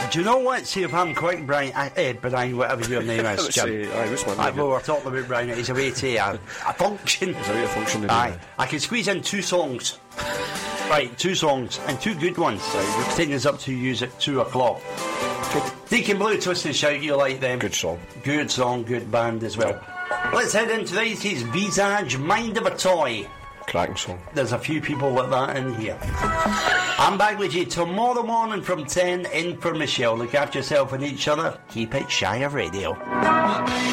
Do you know what? See if I'm quick, Brian, whatever your name is, Jim. Well, we're talking about Brian. He's away to a function. He's away to function. Aye, I can squeeze in 2 songs. Right, 2 songs and 2 good ones. Right, taking us up to use at 2 o'clock. Deacon Blue, Twist and Shout, you like them? Good song, good band as well. Let's head into the 80s. Visage, Mind of a Toy. Cracking song. There's a few people like that in here. I'm back with you tomorrow morning from 10 in for Michelle. Look after yourself and each other. Keep it shy of radio.